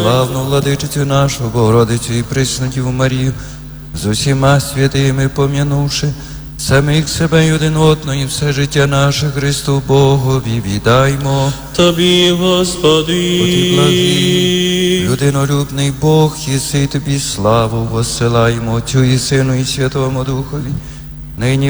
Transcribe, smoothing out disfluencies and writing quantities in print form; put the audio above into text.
славну владичицю нашу, Богородицю і пресну Діву Марію, з усіма святими пом'янувши самих себе й один одного, і все життя наше Христу Богові віддаймо. Тобі, Господи, Будь благий, людинолюбний Бог, єси тобі славу, воссилаємо Отцю і Сину і Святому Духові, нині